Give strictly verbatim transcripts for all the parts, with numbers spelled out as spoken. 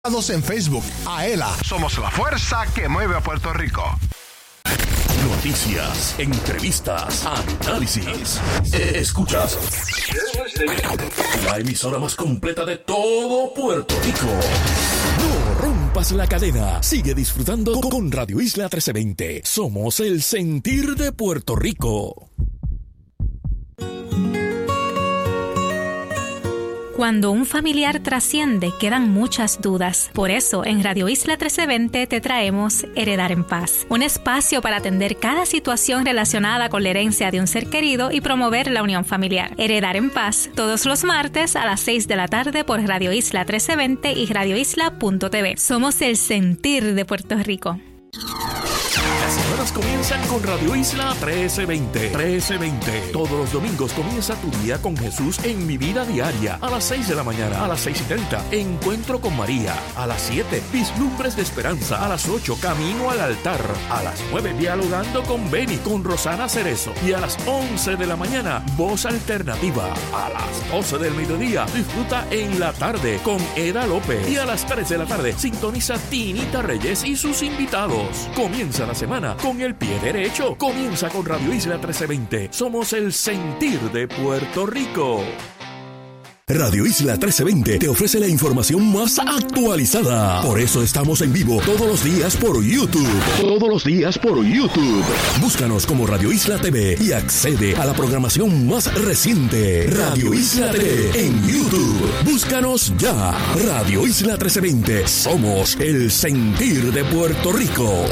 En Facebook, Aela. Somos la fuerza que mueve a Puerto Rico. Noticias, entrevistas, análisis. Escuchas la emisora más completa de todo Puerto Rico. No rompas la cadena. Sigue disfrutando con Radio Isla trece veinte. Somos el sentir de Puerto Rico. Cuando un familiar trasciende, quedan muchas dudas. Por eso, en Radio Isla trece veinte te traemos Heredar en Paz, un espacio para atender cada situación relacionada con la herencia de un ser querido y promover la unión familiar. Heredar en Paz, todos los martes a las seis de la tarde por Radio Isla trece veinte y radio isla punto t v. Somos el sentir de Puerto Rico. Las semanas comienzan con Radio Isla trece veinte. trece veinte. Todos los domingos comienza tu día con Jesús en Mi Vida Diaria. A las seis de la mañana, a las seis y treinta, Encuentro con María. A las siete, Vislumbres de Esperanza. A las ocho, Camino al Altar. A las nueve, Dialogando con Beni, con Rosana Cerezo. Y a las once de la mañana, Voz Alternativa. A las doce del mediodía, disfruta En la Tarde con Eda López. Y a las tres de la tarde, sintoniza Tinita Reyes y sus invitados. Comienza la semana con el pie derecho. Comienza con Radio Isla trece veinte. Somos el sentir de Puerto Rico. Radio Isla trece veinte te ofrece la información más actualizada. Por eso estamos en vivo todos los días por YouTube. Todos los días por YouTube. Búscanos como Radio Isla T V y accede a la programación más reciente. Radio Isla T V en YouTube. Búscanos ya. Radio Isla trece veinte. Somos el sentir de Puerto Rico.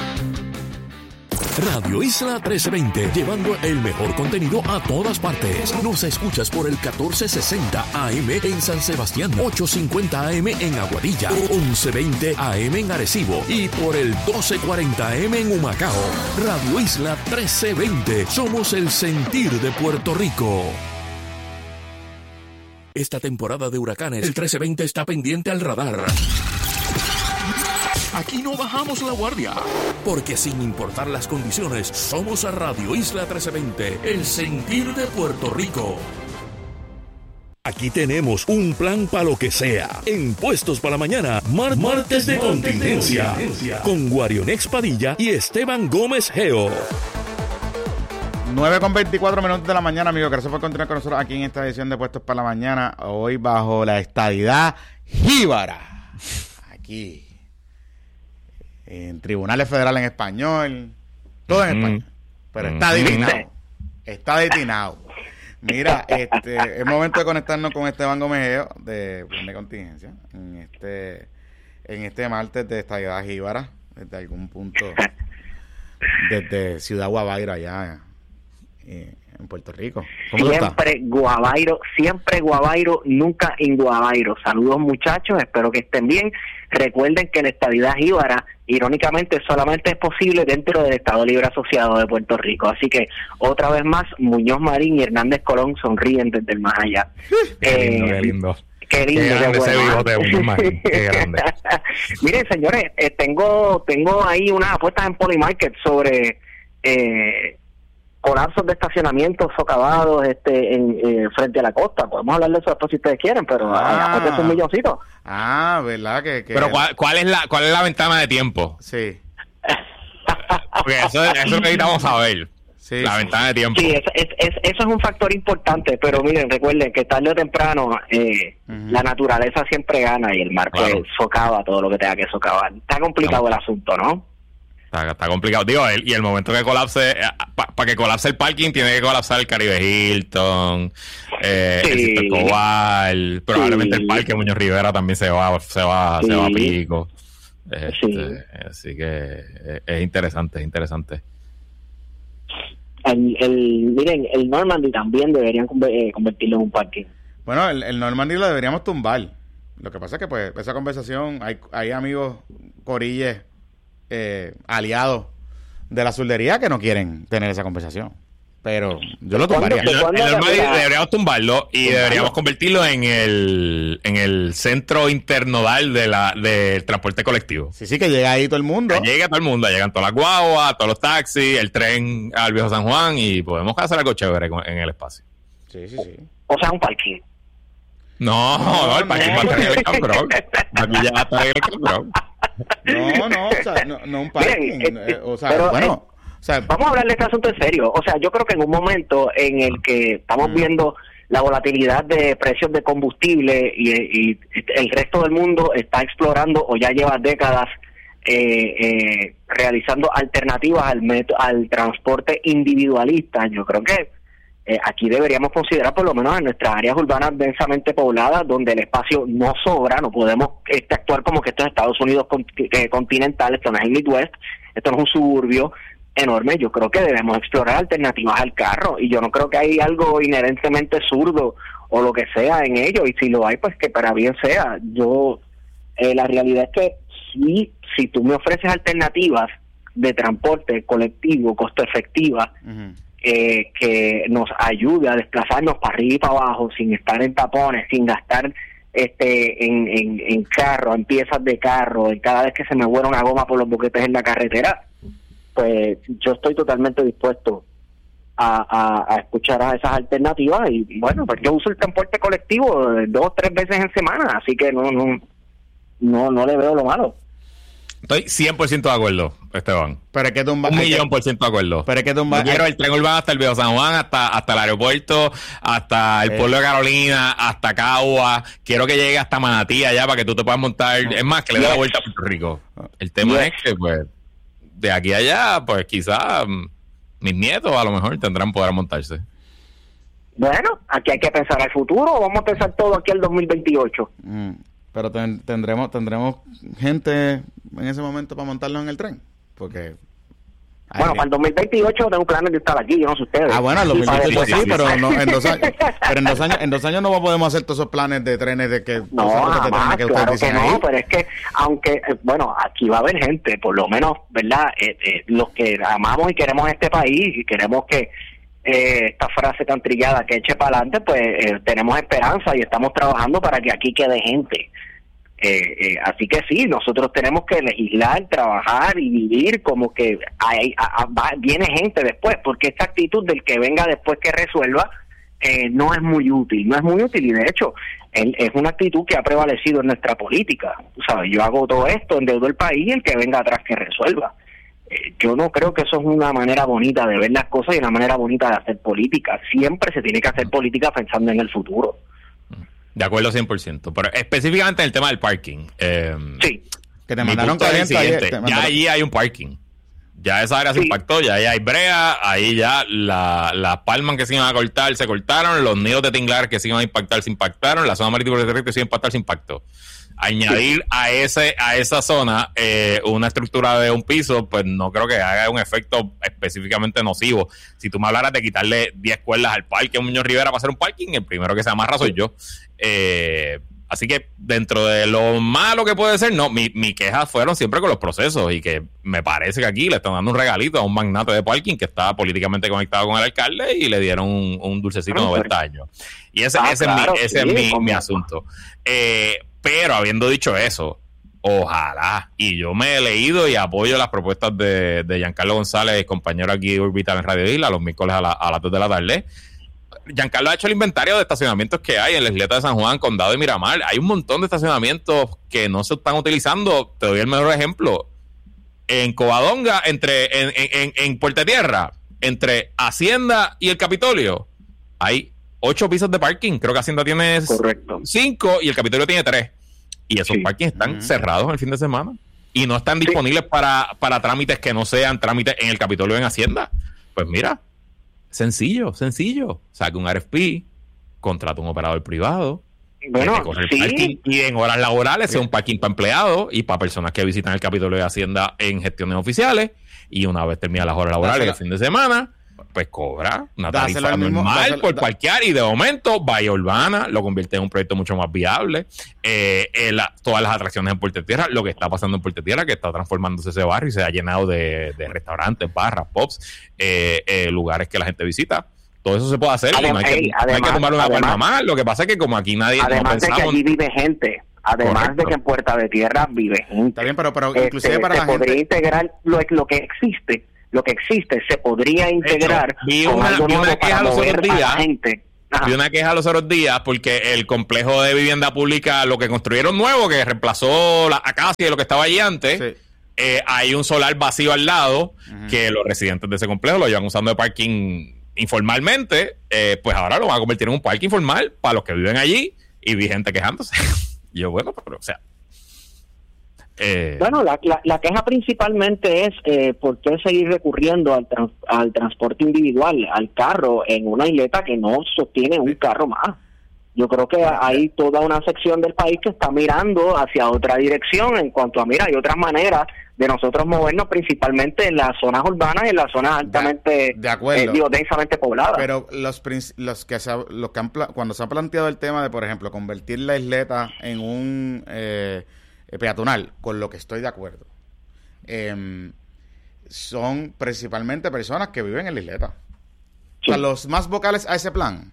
Radio Isla trece veinte, llevando el mejor contenido a todas partes. Nos escuchas por el catorce sesenta A M en San Sebastián, ochocientos cincuenta A M en Aguadilla, once veinte A M en Arecibo y por el doce cuarenta A M en Humacao. Radio Isla trece veinte, somos el sentir de Puerto Rico. Esta temporada de huracanes, el trece veinte está pendiente al radar. Aquí no bajamos la guardia, porque sin importar las condiciones, somos a Radio Isla trece veinte, el sentir de Puerto Rico. Aquí tenemos un plan para lo que sea. En Puestos para la Mañana, mar martes de contingencia, con Guarionex Padilla y Esteban Gómez Geo. nueve con veinticuatro minutos de la mañana, amigo. Gracias por continuar con nosotros aquí en esta edición de Puestos para la Mañana. Hoy bajo la estadidad jíbara. Aquí. En tribunales federales en español, todo en español, pero está destinado, está destinado. Mira, este, es momento de conectarnos con Esteban Gómez de Plan de Contingencia en este, en este martes de estadidad jíbara, desde algún punto, desde Ciudad Guabairo allá eh, en Puerto Rico. ¿Cómo siempre Guabairo, siempre Guabairo, nunca en Guabairo. Saludos muchachos, espero que estén bien. Recuerden que la estadidad jíbara, irónicamente, solamente es posible dentro del Estado Libre Asociado de Puerto Rico. Así que, otra vez más, Muñoz Marín y Hernández Colón sonríen desde el más allá. Qué lindo, eh, qué lindo. Qué lindo, qué grande qué ese bueno. bigote de Muñoz Marín, qué grande. Miren, señores, eh, tengo tengo ahí unas apuestas en Polymarket sobre eh, colapsos de estacionamientos socavados este, en, eh, frente a la costa. Podemos hablar de eso después si ustedes quieren, pero Ah. apuestas un milloncito. Ah, ¿verdad? Que, que... Pero ¿cuál, cuál es la cuál es la ventana de tiempo? Sí. Porque eso, eso es lo que necesitamos saber. Sí, la sí. ventana de tiempo. Sí, es, es, es- eso es un factor importante, pero miren, recuerden que tarde o temprano eh, Ujú. la naturaleza siempre gana y el mar pues Claro. socava todo lo que tenga que socavar. Está complicado el asunto, ¿no? Está, está complicado. Digo, el, y el momento que colapse, para que colapse el parking, tiene que colapsar el Caribe Hilton, eh, Sí. el Sitio Escobar, probablemente Sí. el Parque Muñoz Rivera también se va, se va, se va a Sí. pico. Este, Sí. Así que eh, es interesante, es interesante. El, el, miren, el Normandy también deberían conver- eh, convertirlo en un parking. Bueno, el, el Normandy lo deberíamos tumbar. Lo que pasa es que, pues, esa conversación, hay, hay amigos corilles, eh, aliados de la soldería que no quieren tener esa conversación. Pero yo lo tumbaría. ¿Cuándo- El, cuándo el Normandy la- deberíamos tumbarlo y Tumbarlo. deberíamos convertirlo en el en el centro internodal de la del transporte colectivo. Sí, sí, que llega ahí todo el mundo. Que llegue a todo el mundo, llegan todas las guaguas, todos los taxis, el tren al Viejo San Juan y podemos hacer algo chévere con- en el espacio. Sí, sí, sí. O sea, un parking. No, no, no, el parking va a estar en el cabrón. Aquí ya va a estar en el cabrón. No, no, o sea, no, no un parking. Bien, eh, o sea, pero, bueno. Eh, o sea, vamos a hablar de este asunto en serio. O sea, yo creo que en un momento en el que estamos viendo la volatilidad de precios de combustible y, y el resto del mundo está explorando o ya lleva décadas eh, eh, realizando alternativas al, meto, al transporte individualista, yo creo que eh, aquí deberíamos considerar, por lo menos en nuestras áreas urbanas densamente pobladas, donde el espacio no sobra, no podemos este, actuar como que esto es Estados Unidos con, eh, continental, esto no es el Midwest, esto no es un suburbio enorme. Yo creo que debemos explorar alternativas al carro y yo no creo que hay algo inherentemente zurdo o lo que sea en ello, y si lo hay, pues que para bien sea. Yo eh, la realidad es que sí, si tú me ofreces alternativas de transporte colectivo, costo efectiva, uh-huh. eh, que nos ayude a desplazarnos para arriba y para abajo sin estar en tapones, sin gastar este en, en, en carro, en piezas de carro, en cada vez que se me vuela una goma por los boquetes en la carretera, pues yo estoy totalmente dispuesto a, a, a escuchar a esas alternativas. Y bueno, pues yo uso el transporte colectivo dos o tres veces en semana, así que no no no no le veo lo malo. Estoy cien por ciento de acuerdo, Esteban. Pero es que tumba, un millón por ciento de acuerdo. Pero es que tumba, Yo quiero el tren urbano hasta el Viejo San Juan, hasta hasta el aeropuerto, hasta el eh. pueblo de Carolina, hasta Cagua. Quiero que llegue hasta Manatí allá para que tú te puedas montar. Es más, que le dé la vuelta a Puerto Rico. El tema yes. es que, pues, de aquí a allá, pues quizás mis nietos a lo mejor tendrán poder montarse. Bueno, aquí hay que pensar al futuro, o vamos a pensar todo aquí al dos mil veintiocho. Mm, pero ten, tendremos tendremos gente en ese momento para montarlos en el tren, porque... Bueno, para el dos mil veintiocho tengo planes de estar aquí, yo no sé ustedes. Ah, bueno, en dos mil veintiocho sí, sí, pero no, en dos años, pero en dos años, en dos años no podemos hacer todos esos planes de trenes de que no, jamás, que claro que no, ahí. Pero es que aunque bueno, aquí va a haber gente, por lo menos, ¿verdad? Eh, eh, los que amamos y queremos este país y queremos que eh, esta frase tan trillada que eche para adelante, pues eh, tenemos esperanza y estamos trabajando para que aquí quede gente. Eh, eh, así que sí, nosotros tenemos que legislar, trabajar y vivir como que hay, a, a, va, viene gente después, porque esta actitud del que venga después que resuelva eh, no es muy útil, no es muy útil y de hecho él, es una actitud que ha prevalecido en nuestra política. Tú sabes, yo hago todo esto, endeudo el país y el que venga atrás que resuelva. Eh, yo no creo que eso es una manera bonita de ver las cosas y una manera bonita de hacer política. Siempre se tiene que hacer política pensando en el futuro. De acuerdo cien por ciento, pero específicamente en el tema del parking. Eh, sí. Que te mandaron caliente ayer, te mandaron... Ya allí hay un parking. Ya esa área sí. se impactó, ya ahí hay brea, ahí ya las la palmas que se iban a cortar se cortaron, los nidos de tinglar que se iban a impactar se impactaron, la zona marítima de terrestre se iba a impactar se impactó. Añadir sí. a ese a esa zona eh, una estructura de un piso, pues no creo que haga un efecto específicamente nocivo. Si tú me hablaras de quitarle diez cuerdas al parque a Muñoz Rivera para hacer un parking, el primero que se amarra soy yo. Eh, así que dentro de lo malo que puede ser, no, mi, mi queja fueron siempre con los procesos y que me parece que aquí le están dando un regalito a un magnate de parking que estaba políticamente conectado con el alcalde y le dieron un, un dulcecito de noventa años. Y ese, ah, ese claro, es mi, ese sí, es mi, mi asunto. Eh, pero habiendo dicho eso, ojalá, y yo me he leído y apoyo las propuestas de, de Giancarlo González, compañero aquí de Orbital en Radio Isla, los miércoles a, la, a las dos de la tarde. Giancarlo ha hecho el inventario de estacionamientos que hay en la isleta de San Juan, Condado y Miramar. Hay un montón de estacionamientos que no se están utilizando. Te doy el mejor ejemplo. En Covadonga, entre, en, en, en Puerto Tierra, entre Hacienda y el Capitolio, hay ocho pisos de parking. Creo que Hacienda tiene Correcto. cinco y el Capitolio tiene tres. Y esos sí. parkings están uh-huh. cerrados el fin de semana. Y no están disponibles sí. para, para trámites que no sean trámites en el Capitolio o en Hacienda. Pues mira, sencillo, sencillo. Saca un R F P, contrata un operador privado. Bueno, sí. parking, y en horas laborales sea un parking para empleados y para personas que visitan el Capitolio de Hacienda en gestiones oficiales. Y una vez termina las horas laborales el fin de semana, pues cobra una tarifa normal mismo, dáselo, por da. parquear, y de momento Bahía Urbana lo convierte en un proyecto mucho más viable. Eh, eh, la, todas las atracciones en Puerto Tierra, lo que está pasando en Puerto Tierra, que está transformándose ese barrio y se ha llenado de, de restaurantes, barras, pubs, eh, eh, lugares que la gente visita. Todo eso se puede hacer. Además, no hay que, además, no hay que tomar una palma más. Lo que pasa es que como aquí nadie además no pensamos, de que allí vive gente. Además Correcto. de que en Puerta de Tierra vive gente. Está bien, pero, pero inclusive este, para se la podría gente... integrar lo, lo que existe. Lo que existe se podría integrar hecho, con una, algo nuevo para mover a la gente. vi una queja los otros días porque el complejo de vivienda pública, lo que construyeron nuevo, que reemplazó la acacia de lo que estaba allí antes, sí. eh, hay un solar vacío al lado, uh-huh. que los residentes de ese complejo lo llevan usando de parking informalmente, eh, pues ahora lo van a convertir en un parking formal para los que viven allí, y vi gente quejándose. Y yo, bueno, pero o sea... Eh, bueno, la, la, la queja principalmente es eh, por qué seguir recurriendo al, trans, al transporte individual, al carro, en una isleta que no sostiene un carro más. Yo creo que hay toda una sección del país que está mirando hacia otra dirección en cuanto a, mira, hay otras maneras de nosotros movernos, principalmente en las zonas urbanas y en las zonas altamente, de, de acuerdo. Eh, digo, densamente pobladas. Pero los los que, se, los que han, cuando se ha planteado el tema de, por ejemplo, convertir la isleta en un... Eh, peatonal, con lo que estoy de acuerdo, eh, son principalmente personas que viven en la isleta. Sí. O sea, los más vocales a ese plan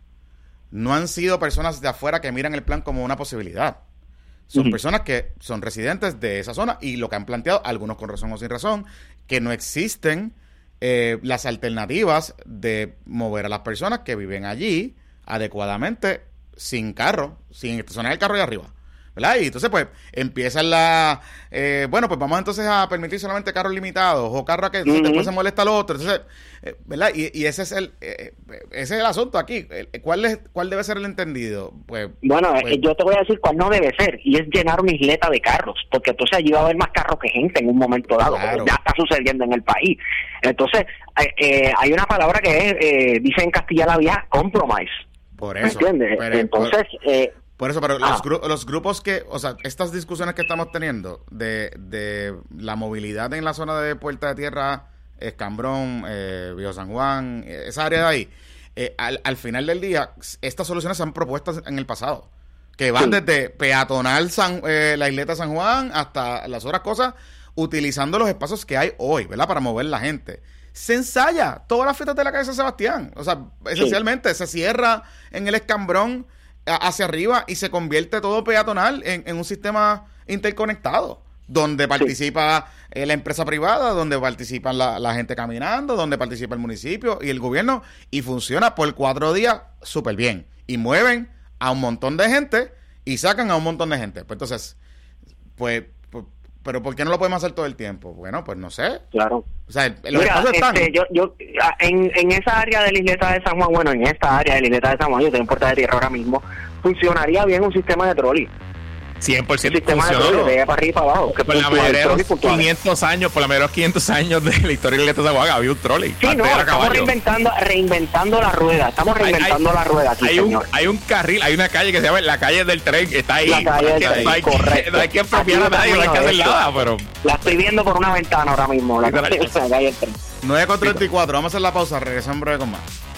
no han sido personas de afuera que miran el plan como una posibilidad. Son uh-huh. personas que son residentes de esa zona y lo que han planteado, algunos con razón o sin razón, que no existen eh, las alternativas de mover a las personas que viven allí adecuadamente sin carro, sin estacionar el carro ahí arriba, ¿verdad? Y entonces pues empiezan la eh, bueno, pues vamos entonces a permitir solamente carros limitados o carros que uh-huh. después se molesta al otro, entonces eh, ¿verdad? Y, y ese es el eh, ese es el asunto aquí. ¿Cuál es cuál debe ser el entendido? Pues bueno, pues, yo te voy a decir cuál no debe ser, y es llenar una isleta de carros, porque entonces allí va a haber más carros que gente en un momento dado, claro. Ya está sucediendo en el país. Entonces eh, eh, hay una palabra que es, eh, dice en Castilla la Vieja, compromise. Por eso. ¿Entiendes? Pero, entonces por... eh, Por eso, pero ah. los, gru- los grupos que, o sea, estas discusiones que estamos teniendo de, de la movilidad en la zona de Puerta de Tierra, Escambrón, eh, Viejo San Juan, esa área de ahí, eh, al, al final del día, estas soluciones se han propuesto en el pasado, que van sí. desde peatonal San, eh, la isleta San Juan hasta las otras cosas, utilizando los espacios que hay hoy, ¿verdad? Para mover la gente. Se ensaya todas las fiestas de la calle San Sebastián, o sea, esencialmente sí. se cierra en el Escambrón hacia arriba y se convierte todo peatonal en, en un sistema interconectado, donde participa sí. eh, la empresa privada, donde participa la, la gente caminando, donde participa el municipio y el gobierno, y funciona por cuatro días súper bien, y mueven a un montón de gente y sacan a un montón de gente. Pues entonces, pues, pues pero ¿por qué no lo podemos hacer todo el tiempo? Bueno, pues no sé. Claro. O sea, los Mira, espacios están. Este, yo, yo, en, en esa área de la isleta de San Juan, bueno, en esta área de la isleta de San Juan, yo estoy en Puerta de Tierra ahora mismo, funcionaría bien un sistema de trolley. cien por ciento un sistema funcionó. de trolley de para arriba y para abajo. Que por la mayoría de los quinientos años, por la mayoría de los quinientos años de la historia de la isleta de San Juan había un trolley. Sí, no, estamos reinventando, reinventando la rueda. Estamos reinventando hay, hay, la rueda aquí, hay señor. Un, hay un carril, hay una calle que se llama la calle del tren, está ahí. La calle del tren, no hay, correcto. No hay que apropiar a nadie, no hay que hacer nada, pero... La estoy viendo por una ventana ahora mismo, la calle del tren. nueve con treinta y cuatro, vamos a hacer la pausa, regresamos en breve con más.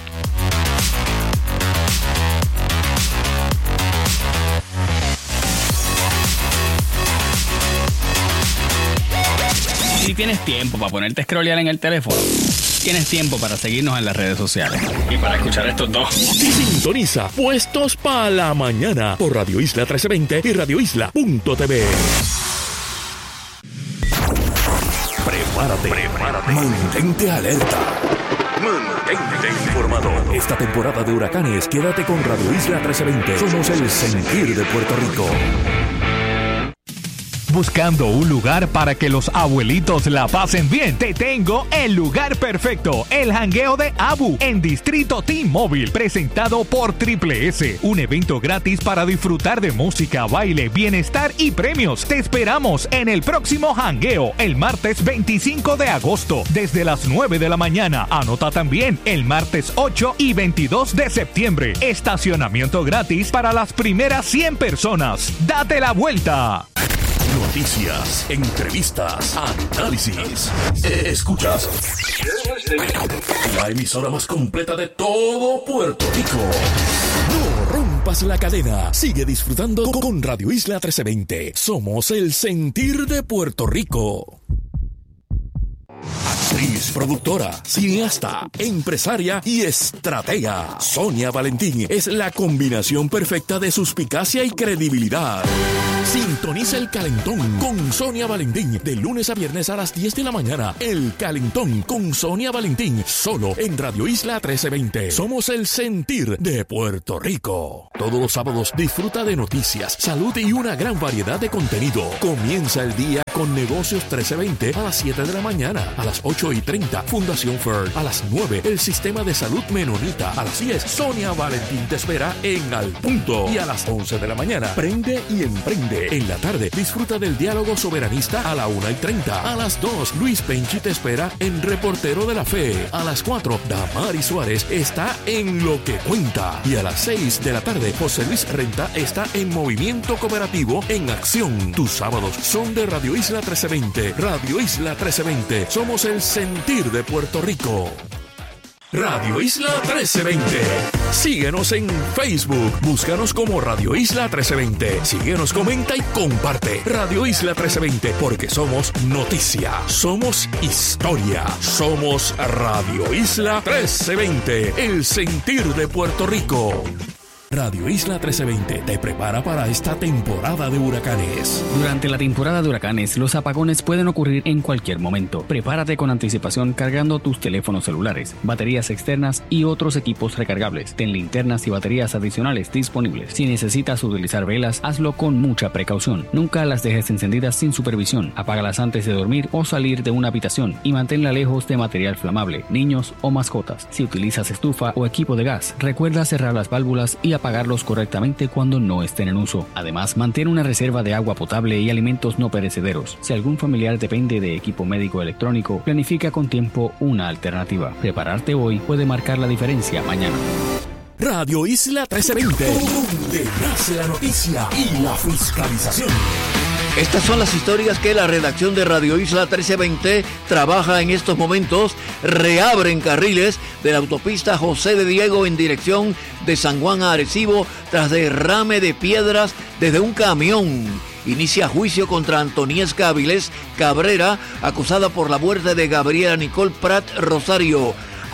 Si tienes tiempo para ponerte a scrollear en el teléfono, tienes tiempo para seguirnos en las redes sociales y para escuchar estos dos. Sintoniza Puestos para la Mañana por Radio Isla trece veinte y radio isla punto t v. Prepárate, prepárate, mantente alerta, mantente informado. Esta temporada de huracanes, quédate con Radio Isla trece veinte. Somos el sentir de Puerto Rico. Buscando un lugar para que los abuelitos la pasen bien, te tengo el lugar perfecto, el jangueo de Abu en Distrito T-Mobile, presentado por Triple S, un evento gratis para disfrutar de música, baile, bienestar y premios. Te esperamos en el próximo jangueo, el martes veinticinco de agosto, desde las nueve de la mañana. Anota también el martes ocho y veintidós de septiembre. Estacionamiento gratis para las primeras cien personas. ¡Date la vuelta! Noticias, entrevistas, análisis. Escuchas la emisora más completa de todo Puerto Rico. No rompas la cadena. Sigue disfrutando con Radio Isla trece veinte. Somos el sentir de Puerto Rico. Actriz, productora, cineasta, empresaria y estratega. Sonia Valentín es la combinación perfecta de suspicacia y credibilidad. Sintoniza El Calentón con Sonia Valentín de lunes a viernes a las diez de la mañana. El Calentón con Sonia Valentín, solo en Radio Isla trece veinte. Somos el sentir de Puerto Rico. Todos los sábados disfruta de noticias, salud y una gran variedad de contenido. Comienza el día con Negocios trece veinte a las siete de la mañana. A las ocho y treinta, Fundación F E R. A las nueve, el Sistema de Salud Menonita. A las diez, Sonia Valentín te espera en Al Punto. Y a las once de la mañana, Prende y Emprende. En la tarde, disfruta del diálogo soberanista a la una y treinta. A las dos, Luis Penchi te espera en Reportero de la Fe. A las cuatro, Damari Suárez está en Lo que Cuenta. Y a las seis de la tarde, José Luis Renta está en Movimiento Cooperativo en Acción. Tus sábados son de Radio Isla trece veinte. Radio Isla trece veinte. Somos el sentir de Puerto Rico. Radio Isla trece veinte. Síguenos en Facebook. Búscanos como Radio Isla trece veinte. Síguenos, comenta y comparte. Radio Isla trece veinte, porque somos noticia, somos historia, somos Radio Isla trece veinte, el sentir de Puerto Rico. Radio Isla trece veinte te prepara para esta temporada de huracanes. Durante la temporada de huracanes, los apagones pueden ocurrir en cualquier momento. Prepárate con anticipación cargando tus teléfonos celulares, baterías externas y otros equipos recargables. Ten linternas y baterías adicionales disponibles. Si necesitas utilizar velas, hazlo con mucha precaución. Nunca las dejes encendidas sin supervisión. Apágalas antes de dormir o salir de una habitación y manténla lejos de material flamable, niños o mascotas. Si utilizas estufa o equipo de gas, recuerda cerrar las válvulas y apagarlos correctamente cuando no estén en uso. Además, mantén una reserva de agua potable y alimentos no perecederos. Si algún familiar depende de equipo médico electrónico, planifica con tiempo una alternativa. Prepararte hoy puede marcar la diferencia mañana. Radio Isla trece veinte, donde nace la noticia y la fiscalización. Estas son las historias que la redacción de Radio Isla trece veinte trabaja en estos momentos. Reabren carriles de la autopista José de Diego en dirección de San Juan a Arecibo tras derrame de piedras desde un camión. Inicia juicio contra Antoniesca Avilés Cabrera, acusada por la muerte de Gabriela Nicole Prat Rosario.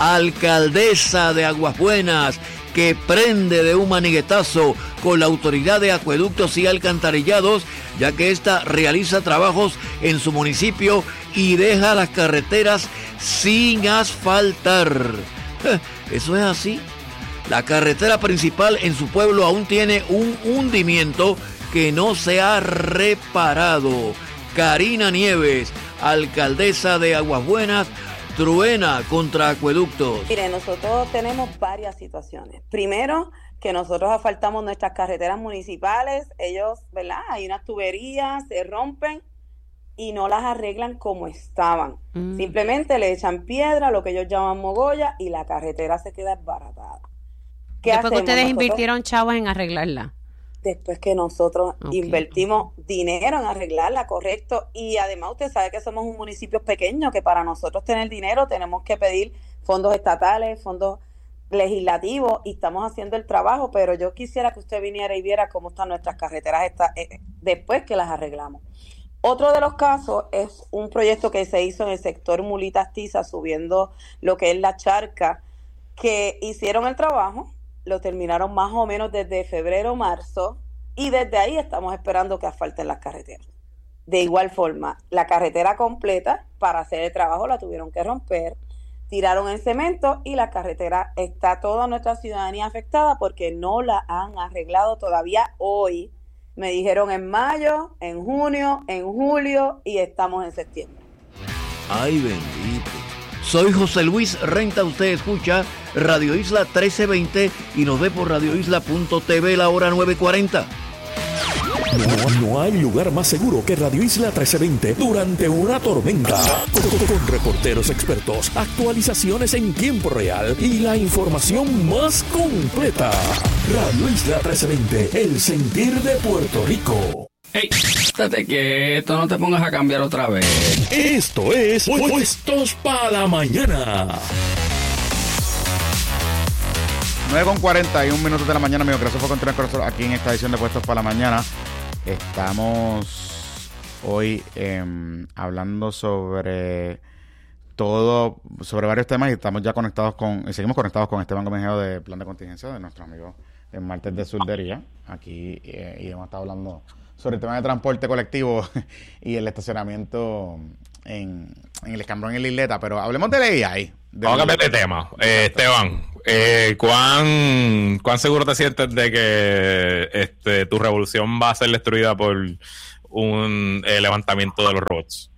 Alcaldesa de Aguas Buenas, que prende de un maniguetazo con la Autoridad de Acueductos y Alcantarillados, ya que ésta realiza trabajos en su municipio y deja las carreteras sin asfaltar. Eso es así. La carretera principal en su pueblo aún tiene un hundimiento que no se ha reparado. Karina Nieves, alcaldesa de Aguas Buenas, truena contra Acueductos. Mire, nosotros tenemos varias situaciones. Primero, que nosotros asfaltamos nuestras carreteras municipales, ellos, ¿verdad? Hay unas tuberías, se rompen y no las arreglan como estaban. Mm. Simplemente le echan piedra, lo que ellos llaman mogolla, y la carretera se queda desbaratada. ¿Qué Después hacemos? que ustedes Nosotros, invirtieron chavos en arreglarla. Después que nosotros okay. invertimos dinero en arreglarla, correcto, y además usted sabe que somos un municipio pequeño, que para nosotros tener dinero tenemos que pedir fondos estatales, fondos legislativos, y estamos haciendo el trabajo, pero yo quisiera que usted viniera y viera cómo están nuestras carreteras esta, eh, después que las arreglamos. Otro de los casos es un proyecto que se hizo en el sector Mulitas Tiza, subiendo lo que es la charca, que hicieron el trabajo, lo terminaron más o menos desde febrero, marzo, y desde ahí estamos esperando que asfalten las carreteras. De igual forma, la carretera completa, para hacer el trabajo la tuvieron que romper, tiraron el cemento y la carretera está toda nuestra ciudadanía afectada porque no la han arreglado todavía hoy. Me dijeron en mayo, en junio, en julio y estamos en septiembre. Ay, bendito. Soy José Luis Renta, usted escucha Radio Isla trece veinte y nos ve por radio isla punto t v la hora nueve cuarenta. No, no hay lugar más seguro que Radio Isla trece veinte durante una tormenta. Con, con, con reporteros expertos, actualizaciones en tiempo real y la información más completa. Radio Isla trece veinte, el sentir de Puerto Rico. ¡Ey! Estate quieto, no te pongas a cambiar otra vez. Esto es Puestos para la Mañana. nueve con cuarenta y un minutos de la mañana, amigos. Gracias por continuar con nosotros aquí en esta edición de Puestos para la Mañana. Estamos hoy eh, hablando sobre todo sobre varios temas y estamos ya conectados con, y seguimos conectados con Esteban Gómez Geo de Plan de Contingencia, de nuestros amigos en Martes de Surdería, aquí, eh, y hemos estado hablando sobre el tema de transporte colectivo y el estacionamiento en, en el Escambrón y en la Isleta, pero hablemos de la A I. Vamos a cambiar de tema. Eh, Esteban, eh, ¿cuán, ¿cuán seguro te sientes de que este, tu revolución va a ser destruida por un eh, levantamiento de los robots?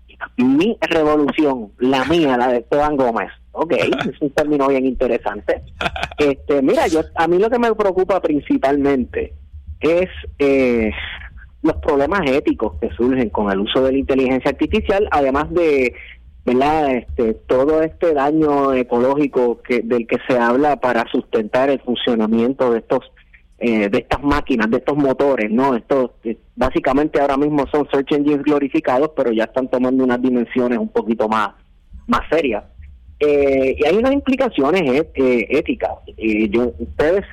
Mi revolución, la mía, la de Esteban Gómez. Ok, es un término bien interesante. Este, mira, yo a mí lo que me preocupa principalmente es eh, los problemas éticos que surgen con el uso de la inteligencia artificial, además de, ¿verdad?, este, todo este daño ecológico que del que se habla para sustentar el funcionamiento de estos eh, de estas máquinas, de estos motores, ¿no? Estos eh, básicamente ahora mismo son search engines glorificados, pero ya están tomando unas dimensiones un poquito más más serias. Eh, y hay unas implicaciones et, eh, éticas. Eh, yo, ustedes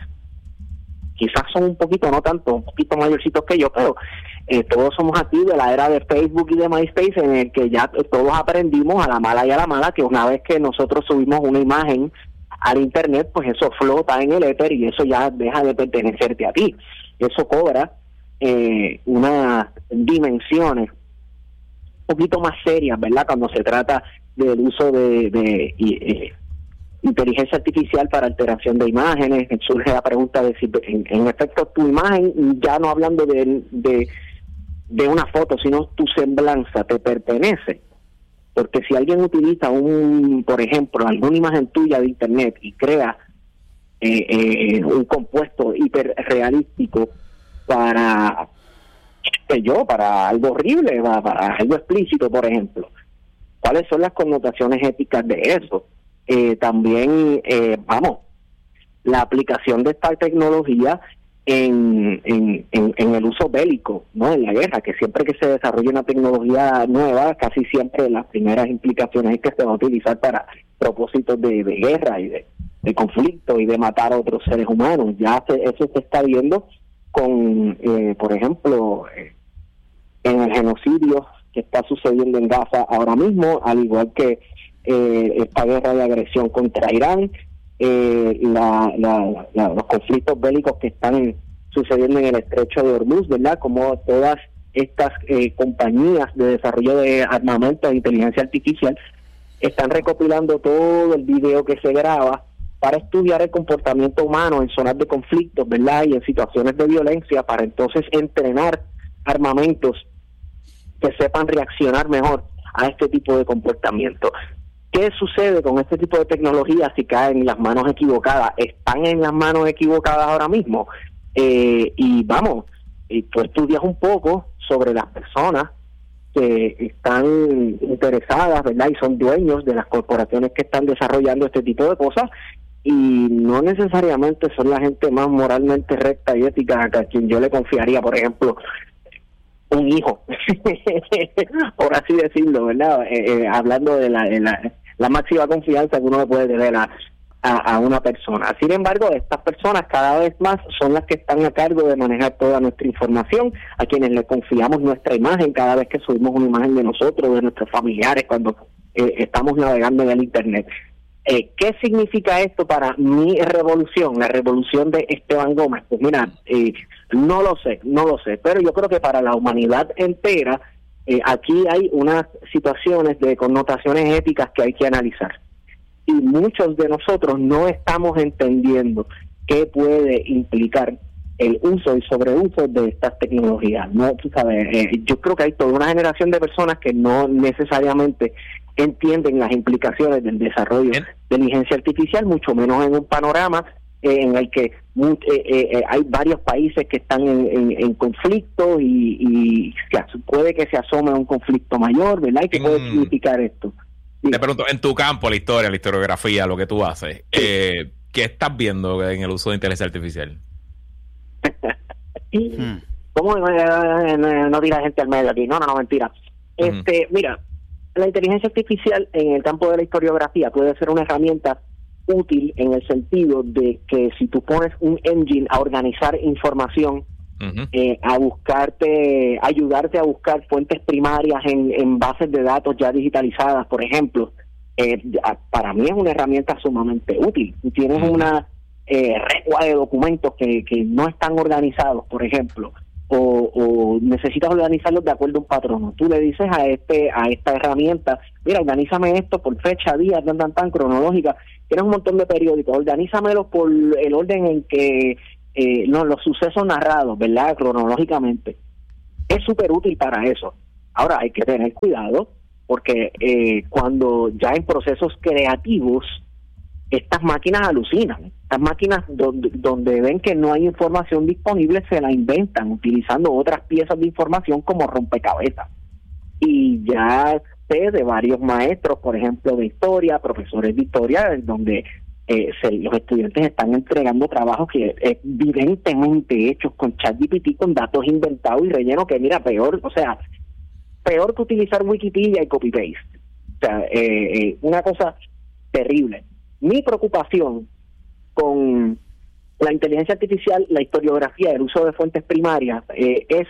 quizás son un poquito, no tanto, un poquito mayorcitos que yo, pero eh, todos somos aquí de la era de Facebook y de MySpace, en el que ya todos aprendimos a la mala y a la mala que una vez que nosotros subimos una imagen al internet, pues eso flota en el éter y eso ya deja de pertenecerte a ti. Eso cobra eh, unas dimensiones un poquito más serias, ¿verdad?, cuando se trata del uso de, de eh, inteligencia artificial para alteración de imágenes. Surge la pregunta de si en, en efecto tu imagen, ya no hablando de, de de una foto, sino tu semblanza te pertenece. Porque si alguien utiliza un, por ejemplo, alguna imagen tuya de internet y crea eh, eh, un compuesto hiperrealístico para que yo, para algo horrible, para, para algo explícito, por ejemplo, ¿cuáles son las connotaciones éticas de eso? Eh, también, eh, vamos, la aplicación de esta tecnología en, en, en, en el uso bélico, ¿no?, en la guerra, que siempre que se desarrolla una tecnología nueva, casi siempre las primeras implicaciones es que se va a utilizar para propósitos de, de guerra y de, de conflicto y de matar a otros seres humanos. Ya se, eso se está viendo con, eh, por ejemplo, eh, en el genocidio que está sucediendo en Gaza ahora mismo, al igual que eh, esta guerra de agresión contra Irán, eh, la, la, la, los conflictos bélicos que están sucediendo en el estrecho de Hormuz, ¿verdad?, como todas estas eh, compañías de desarrollo de armamento de inteligencia artificial están recopilando todo el video que se graba para estudiar el comportamiento humano en zonas de conflictos, ¿verdad?, y en situaciones de violencia, para entonces entrenar armamentos que sepan reaccionar mejor a este tipo de comportamiento. ¿Qué sucede con este tipo de tecnología si caen en las manos equivocadas? Están en las manos equivocadas ahora mismo. Eh, y vamos, y tú estudias un poco sobre las personas que están interesadas, ¿verdad?, y son dueños de las corporaciones que están desarrollando este tipo de cosas, y no necesariamente son la gente más moralmente recta y ética a quien yo le confiaría, por ejemplo, un hijo, por así decirlo, ¿verdad? Eh, eh, hablando de la, de la, la máxima confianza que uno le puede tener a, a, a una persona. Sin embargo, estas personas cada vez más son las que están a cargo de manejar toda nuestra información, a quienes le confiamos nuestra imagen cada vez que subimos una imagen de nosotros, de nuestros familiares, cuando eh, estamos navegando en el internet. Eh, ¿Qué significa esto para mi revolución, la revolución de Esteban Gómez? Pues mira, eh, no lo sé, no lo sé, pero yo creo que para la humanidad entera, eh, aquí hay unas situaciones de connotaciones éticas que hay que analizar. Y muchos de nosotros no estamos entendiendo qué puede implicar el uso y sobreuso de estas tecnologías. No, tú sabes, eh, yo creo que hay toda una generación de personas que no necesariamente entienden las implicaciones del desarrollo de la inteligencia artificial, mucho menos en un panorama eh, en el que eh, eh, hay varios países que están en, en, en conflicto y, y se, puede que se asome un conflicto mayor, ¿verdad? ¿Y qué puede significar esto? Te pregunto, en tu campo, la historia, la historiografía, lo que tú haces, sí. eh, ¿qué estás viendo en el uso de inteligencia artificial? ¿Cómo eh, no, no tira gente al medio aquí? No, no, no, mentira. Este, uh-huh. Mira, la inteligencia artificial en el campo de la historiografía puede ser una herramienta útil en el sentido de que si tú pones un engine a organizar información, uh-huh. eh, a buscarte, ayudarte a buscar fuentes primarias en, en bases de datos ya digitalizadas, por ejemplo, eh, para mí es una herramienta sumamente útil. Tú tienes una eh, recua de documentos que, que no están organizados, por ejemplo, o, o necesitas organizarlos de acuerdo a un patrono. Tú le dices a este a esta herramienta, mira, organízame esto por fecha, día, tan, tan, tan, cronológica. Tienes un montón de periódicos, organízamelos por el orden en que, eh, no, los sucesos narrados, ¿verdad? Cronológicamente. Es súper útil para eso. Ahora hay que tener cuidado, porque eh, cuando ya en procesos creativos, estas máquinas alucinan. Estas máquinas donde, donde ven que no hay información disponible, se la inventan utilizando otras piezas de información como rompecabezas. Y ya sé de varios maestros, por ejemplo, de historia, profesores de historia, donde eh, se, los estudiantes están entregando trabajos que evidentemente hechos con ChatGPT, con datos inventados y rellenos, que mira, peor, o sea, peor que utilizar Wikipedia y copy-paste. O sea, eh, eh, una cosa terrible. Mi preocupación con la inteligencia artificial, la historiografía, el uso de fuentes primarias, eh, es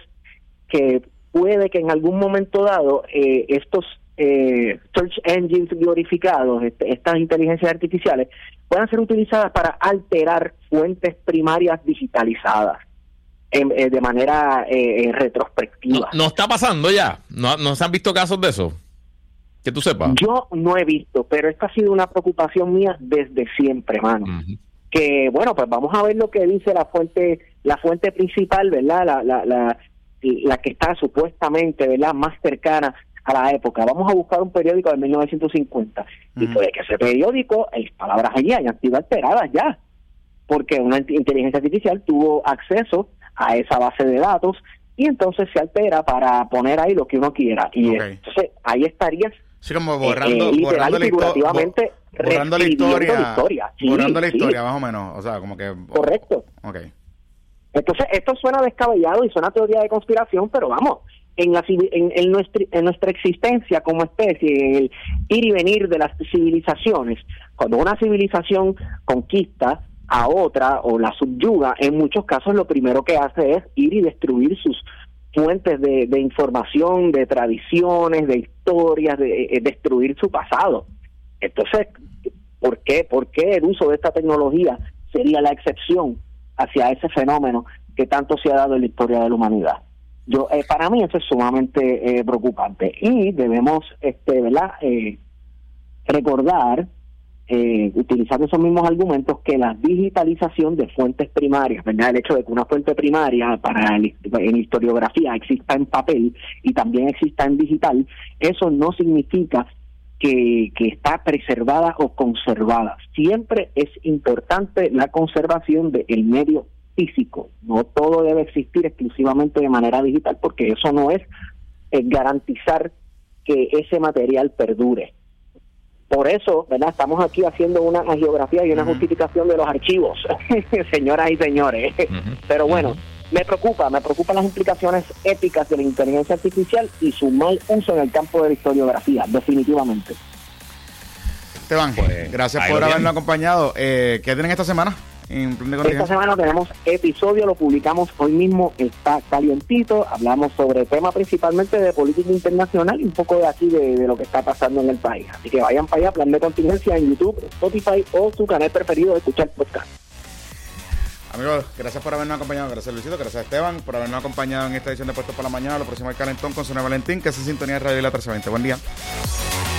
que puede que en algún momento dado eh, estos eh, search engines glorificados, este, estas inteligencias artificiales, puedan ser utilizadas para alterar fuentes primarias digitalizadas en, eh, de manera eh, retrospectiva. No, no está pasando ya. No, no se han visto casos de eso. Que tú sepas. Yo no he visto, pero esta ha sido una preocupación mía desde siempre, hermano. Uh-huh. Que bueno, pues vamos a ver lo que dice la fuente, la fuente principal, ¿verdad? La, la, la, la que está supuestamente, ¿verdad?, más cercana a la época. Vamos a buscar un periódico de mil novecientos cincuenta. Uh-huh. Y puede que ese periódico, las palabras allí hayan sido alteradas ya, porque una inteligencia artificial tuvo acceso a esa base de datos y entonces se altera para poner ahí lo que uno quiera. Y okay. entonces ahí estarías sí, como borrando, eh, borrando, la, figurativamente borrando la historia, la historia. Sí, borrando la sí. historia, más o menos, o sea, como que correcto. Okay. Entonces esto suena descabellado y suena teoría de conspiración, pero vamos, en la en, en nuestra en nuestra existencia como especie, en el ir y venir de las civilizaciones, cuando una civilización conquista a otra o la subyuga, en muchos casos lo primero que hace es ir y destruir sus fuentes de, de información, de tradiciones, de historias, de, de destruir su pasado. Entonces, ¿por qué? ¿Por qué el uso de esta tecnología sería la excepción hacia ese fenómeno que tanto se ha dado en la historia de la humanidad? Yo, eh, para mí eso es sumamente eh, preocupante y debemos, este, ¿verdad? Eh, recordar, eh, utilizando esos mismos argumentos, que la digitalización de fuentes primarias, ¿verdad? El hecho de que una fuente primaria para el, en historiografía exista en papel y también exista en digital, eso no significa que, que está preservada o conservada. Siempre es importante la conservación del medio físico. No todo debe existir exclusivamente de manera digital, porque eso no es, es garantizar que ese material perdure. Por eso, ¿verdad? Estamos aquí haciendo una geografía y una uh-huh. justificación de los archivos, señoras y señores. Uh-huh. Pero bueno, uh-huh. me preocupa, me preocupan las implicaciones éticas de la inteligencia artificial y su mal uso en el campo de la historiografía, definitivamente. Esteban, pues, gracias por habernos bien. acompañado. Eh, ¿Qué tienen esta semana? Esta semana tenemos episodio, lo publicamos hoy mismo, está calientito, hablamos sobre temas principalmente de política internacional y un poco de aquí de, de lo que está pasando en el país. Así que vayan para allá, Plan de Contingencia en YouTube, Spotify o su canal preferido de escuchar podcast. Amigos, gracias por habernos acompañado, gracias Luisito, gracias Esteban por habernos acompañado en esta edición de Puestos por la Mañana. Lo próximo el Calentón con Sonia Valentín, que es en sintonía de Radio Isla trece veinte. Buen día.